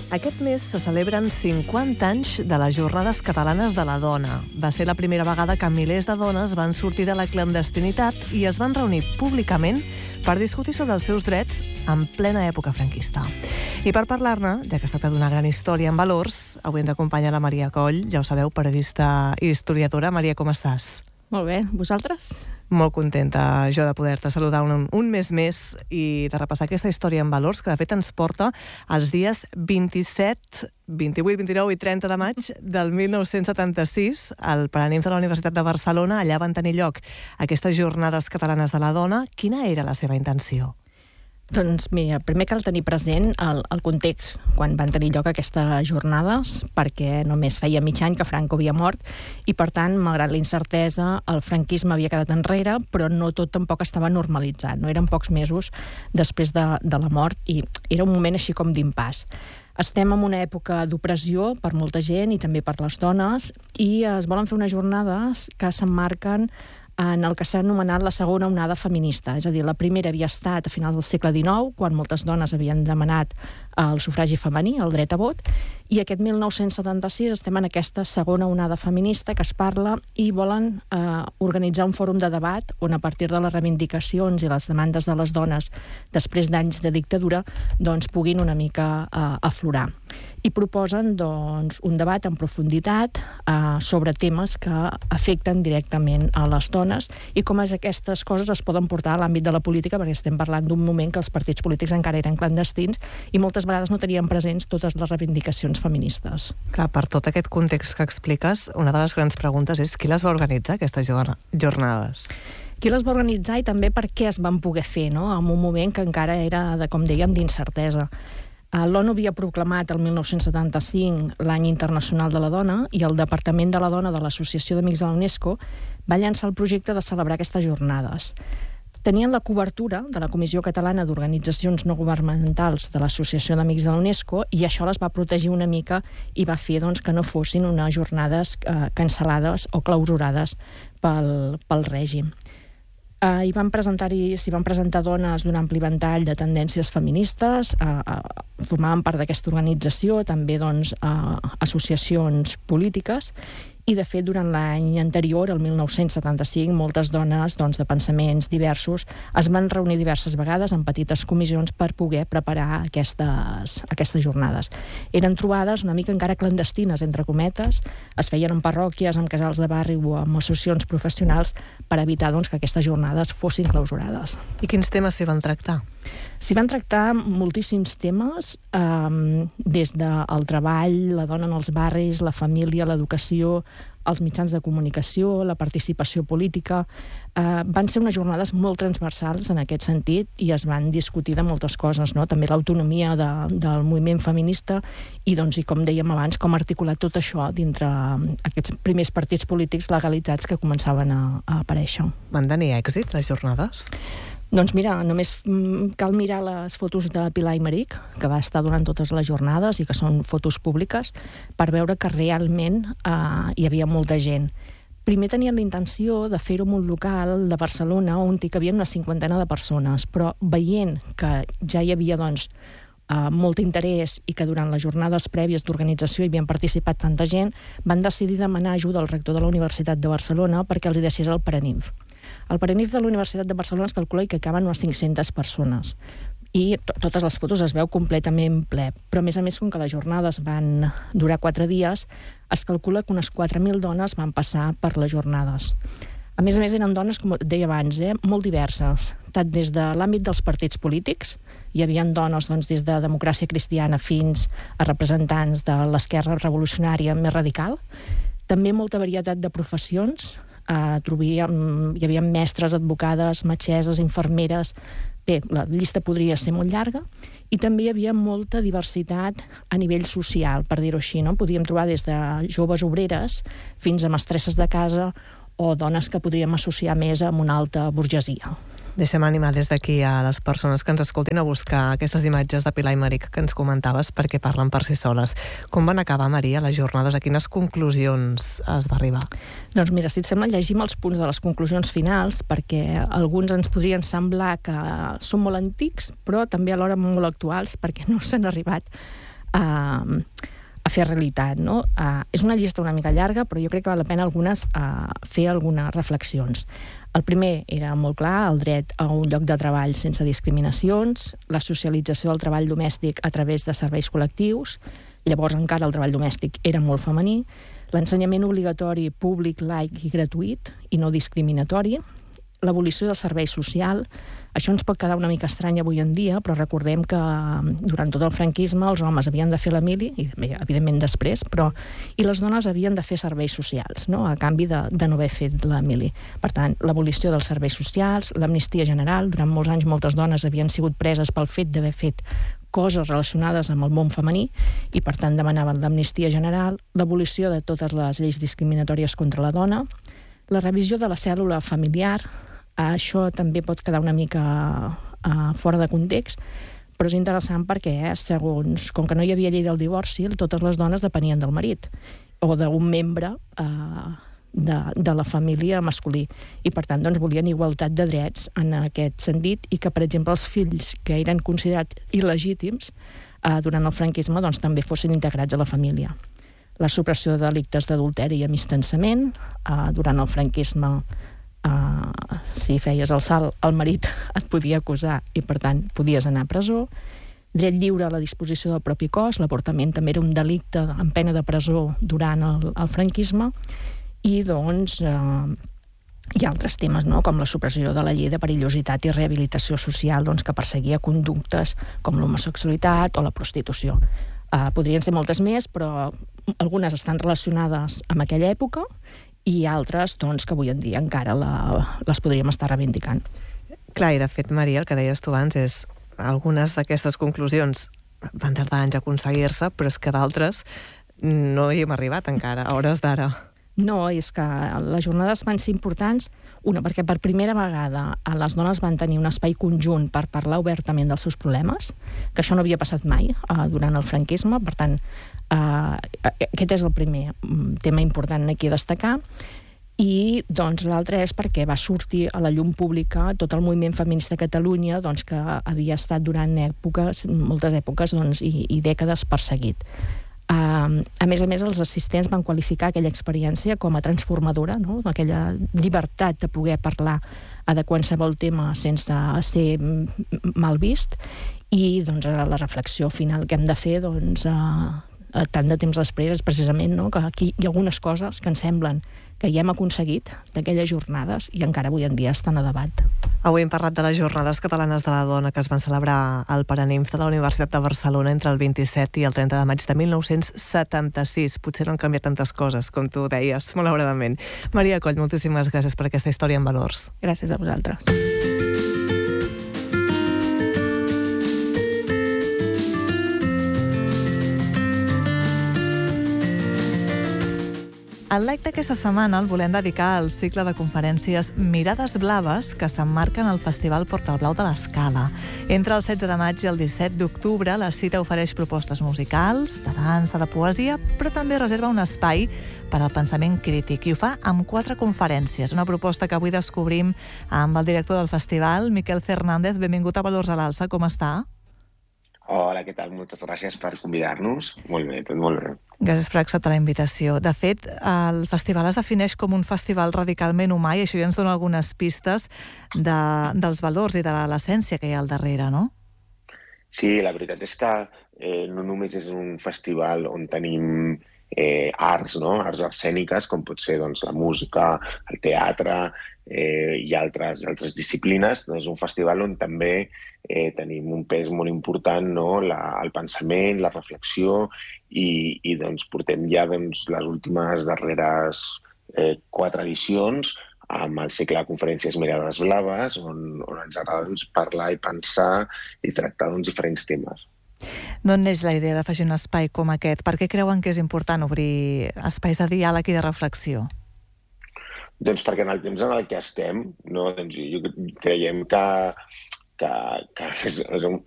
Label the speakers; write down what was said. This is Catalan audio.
Speaker 1: Aquest mes se celebren 50 anys de les Jornades Catalanes de la Dona. Va ser la primera vegada que milers de dones van sortir de la clandestinitat i es van reunir públicament per discutir sobre els seus drets en plena època franquista. I per parlar-ne, ja que es tracta d'una gran història en valors, avui ens acompanya la Maria Coll, ja ho sabeu, periodista i historiadora. Maria, com estàs?
Speaker 2: Molt bé, vosaltres?
Speaker 1: Molt contenta jo de poder-te saludar un mes més i de repassar aquesta història en valors que de fet ens porta als dies 27, 28, 29 i 30 de maig del 1976 al Paranimf de la Universitat de Barcelona. Allà van tenir lloc aquestes Jornades Catalanes de la Dona. Quina era la seva intenció?
Speaker 2: Doncs mira, primer cal tenir present el context quan van tenir lloc aquestes jornades, perquè només feia mig any que Franco havia mort i, per tant, malgrat la incertesa, el franquisme havia quedat enrere, però no tot tampoc estava normalitzat. No eren pocs mesos després de la mort i era un moment així com d'impàs. Estem en una època d'opressió per molta gent i també per les dones i es volen fer unes jornades que s'emmarquen en el que s'ha anomenat la segona onada feminista. És a dir, la primera havia estat a finals del segle XIX, quan moltes dones havien demanat el sufragi femení, el dret a vot, i aquest 1976 estem en aquesta segona onada feminista que es parla i volen organitzar un fòrum de debat on a partir de les reivindicacions i les demandes de les dones després d'anys de dictadura doncs puguin una mica aflorar. I proposen doncs, un debat en profunditat sobre temes que afecten directament a les dones i com aquestes coses es poden portar a l'àmbit de la política, perquè estem parlant d'un moment que els partits polítics encara eren clandestins i moltes vegades no tenien presents totes les reivindicacions feministes.
Speaker 1: Clar, per tot aquest context que expliques, una de les grans preguntes és qui les va organitzar, aquestes jornades?
Speaker 2: Qui les va organitzar i també per què es van poder fer, no? En un moment que encara era, com dèiem, d'incertesa. L'ONU havia proclamat el 1975 l'any internacional de la dona i el Departament de la Dona de l'Associació d'Amics de la UNESCO va llançar el projecte de celebrar aquestes jornades. Tenien la cobertura de la Comissió Catalana d'Organitzacions No Governamentals de l'Associació d'Amics de la UNESCO i això les va protegir una mica i va fer doncs, que no fossin unes jornades cancel·lades o clausurades pel règim. S'hi van presentar dones d'un ampli ventall de tendències feministes, formaven part d'aquesta organització, també doncs, associacions polítiques, i de fet durant l'any anterior, el 1975, moltes dones doncs, de pensaments diversos es van reunir diverses vegades en petites comissions per poder preparar aquestes jornades. Eren trobades una mica encara clandestines, entre cometes, es feien en parròquies, en casals de barri o en associacions professionals per evitar doncs, que aquestes jornades fossin clausurades.
Speaker 1: I quins temes s'hi van tractar?
Speaker 2: S'hi van tractar moltíssims temes, des del treball, la dona en els barris, la família, l'educació, els mitjans de comunicació, la participació política. Van ser unes jornades molt transversals en aquest sentit i es van discutir de moltes coses, no? També l'autonomia del moviment feminista i, doncs, i com dèiem abans, com articular tot això dintre aquests primers partits polítics legalitzats que començaven a aparèixer.
Speaker 1: Van tenir èxit les jornades?
Speaker 2: Doncs mira, només cal mirar les fotos de Pilar Aymerich, que va estar durant totes les jornades i que són fotos públiques, per veure que realment hi havia molta gent. Primer tenien la intenció de fer-ho en un local de Barcelona on hi cabien una 50 de persones, però veient que ja hi havia doncs, molt interès i que durant les jornades prèvies d'organització hi havien participat tanta gent, van decidir demanar ajuda al rector de la Universitat de Barcelona perquè els hi deixés el Paranimf. El Paranimf de la Universitat de Barcelona es calcula que caben unes 500 persones i totes les fotos es veu completament ple. Però, a més, com que les jornades van durar 4 dies, es calcula que unes 4.000 dones van passar per les jornades. A més, eren dones, com deia abans, molt diverses, tant des de l'àmbit dels partits polítics, hi havia dones doncs, des de Democràcia Cristiana fins a representants de l'esquerra revolucionària més radical, també molta varietat de professions. Hi havia mestres, advocades, metgesses, infermeres. Bé, la llista podria ser molt llarga. I també hi havia molta diversitat a nivell social, per dir-ho així, no? Podíem trobar des de joves obreres fins a mestresses de casa o dones que podríem associar més amb una alta burgesia.
Speaker 1: Deixem animar des d'aquí a les persones que ens escoltin a buscar aquestes imatges de Pilar Aymerich que ens comentaves perquè parlen per si soles. Com van acabar, Maria, les jornades? A quines conclusions es va arribar?
Speaker 2: Doncs mira, si et sembla, llegim els punts de les conclusions finals perquè alguns ens podrien semblar que són molt antics però també alhora molt actuals perquè no s'han arribat a fer realitat, no? És una llista una mica llarga, però jo crec que val la pena fer algunes reflexions. El primer era molt clar, el dret a un lloc de treball sense discriminacions, la socialització del treball domèstic a través de serveis col·lectius, llavors encara el treball domèstic era molt femení, l'ensenyament obligatori públic, laic i gratuït i no discriminatori, l'abolició del servei social. Això ens pot quedar una mica estrany avui en dia, però recordem que durant tot el franquisme els homes havien de fer la mili, i evidentment després, i les dones havien de fer serveis socials, no? A canvi de no haver fet la mili. Per tant, l'abolició dels serveis socials, l'amnistia general, durant molts anys moltes dones havien sigut preses pel fet d'haver fet coses relacionades amb el món femení i, per tant, demanaven l'amnistia general, l'abolició de totes les lleis discriminatòries contra la dona, la revisió de la cèl·lula familiar. Això també pot quedar una mica fora de context, però és interessant perquè, segons, com que no hi havia llei del divorci, totes les dones depenien del marit o d'un membre de la família masculí. I, per tant, doncs, volien igualtat de drets en aquest sentit i que, per exemple, els fills que eren considerats il·legítims durant el franquisme doncs, també fossin integrats a la família. La supressió de delictes d'adulteri i amistançament. Durant el franquisme, si feies el salt, el marit et podia acusar i, per tant, podies anar a presó. Dret lliure a la disposició del propi cos. L'avortament també era un delicte amb pena de presó durant el franquisme. I, doncs, hi ha altres temes, no?, com la supressió de la llei de perillositat i rehabilitació social, doncs, que perseguia conductes com l'homosexualitat o la prostitució. Podrien ser moltes més, però algunes estan relacionades amb aquella època i altres, doncs, que avui en dia encara les podríem estar reivindicant.
Speaker 1: Clar, i de fet, Maria, el que deies tu abans és algunes d'aquestes conclusions van tardar anys a aconseguir-se, però és que d'altres no hi hem arribat encara, a hores d'ara.
Speaker 2: No, és que les jornades van ser importants, una, perquè per primera vegada les dones van tenir un espai conjunt per parlar obertament dels seus problemes, que això no havia passat mai durant el franquisme, per tant, aquest és el primer tema important aquí a destacar. I, doncs, l'altre és perquè va sortir a la llum pública tot el moviment feminista a Catalunya, doncs, que havia estat durant moltes èpoques doncs, i dècades perseguit. A més, els assistents van qualificar aquella experiència com a transformadora, no? Aquella llibertat de poder parlar de qualsevol tema sense ser mal vist, i doncs, la reflexió final que hem de fer tant de temps després és precisament, no?, que aquí hi ha algunes coses que ens semblen que ja hem aconseguit d'aquelles jornades i encara avui en dia estan a debat.
Speaker 1: Avui hem parlat de les Jornades Catalanes de la Dona que es van celebrar al Paraninf de la Universitat de Barcelona entre el 27 i el 30 de maig de 1976. Potser no han canviat tantes coses, com tu deies, malauradament. Maria Coll, moltíssimes gràcies per aquesta història en valors.
Speaker 2: Gràcies a vosaltres.
Speaker 1: El live d'aquesta setmana el volem dedicar al cicle de conferències Mirades Blaves que s'emmarquen al Festival Portalblau de l'Escala. Entre el 16 de maig i el 17 d'octubre, la cita ofereix propostes musicals, de dansa, de poesia, però també reserva un espai per al pensament crític i ho fa amb 4 conferències. Una proposta que avui descobrim amb el director del festival, Miquel Fernández. Benvingut a Valors a l'Alça, com està?
Speaker 3: Hola, què tal? Moltes gràcies per convidar-nos. Molt bé, tot molt bé.
Speaker 1: Gràcies per acceptar la invitació. De fet, el festival es defineix com un festival radicalment humà i això ja ens dona algunes pistes dels valors i de l'essència que hi ha al darrere, no?
Speaker 3: Sí, la veritat és que no només és un festival on tenim arts, no? Arts escèniques, com pot ser doncs, la música, el teatre i altres disciplines. És un festival on també tenim un pes molt important, no? El pensament, la reflexió i doncs, portem ja les últimes darreres 4 edicions amb el cicle de conferències Mirades Blaves, on ens agrada parlar i pensar i tractar diferents temes.
Speaker 1: D'on neix la idea d'afegir un espai com aquest? Per què creuen que és important obrir espais de diàleg i de reflexió?
Speaker 3: Doncs perquè en el temps en el que estem, no? Doncs creiem que és